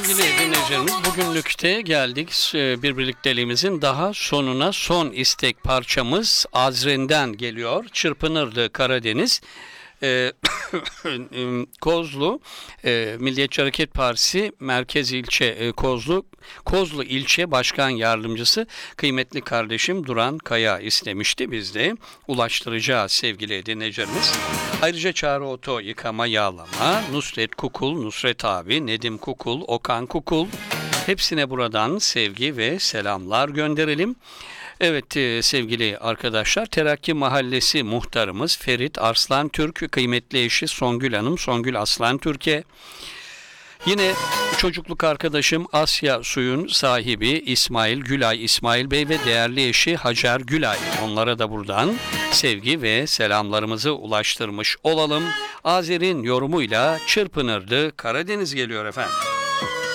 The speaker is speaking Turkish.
sevgili dinleyicilerimiz, bugünlükte geldik bir birlikteliğimizin daha sonuna. Son istek parçamız Azren'den geliyor. Çırpınırdı Karadeniz. Kozlu Milliyetçi Hareket Partisi Merkez İlçe Kozlu İlçe Başkan Yardımcısı kıymetli kardeşim Duran Kaya istemişti. Biz de ulaştıracağız sevgili dinleyicilerimiz. Ayrıca Çağrı Oto Yıkama Yağlama, Nusret Kukul, Nusret abi, Nedim Kukul, Okan Kukul, hepsine buradan sevgi ve selamlar gönderelim. Evet sevgili arkadaşlar, Terakki Mahallesi muhtarımız Ferit Arslan Türk, kıymetli eşi Songül Hanım, Songül Aslan Türk'e, yine çocukluk arkadaşım Asya Suyun sahibi İsmail Gülay, İsmail Bey ve değerli eşi Hacer Gülay, onlara da buradan sevgi ve selamlarımızı ulaştırmış olalım. Azer'in yorumuyla Çırpınırdı Karadeniz geliyor efendim.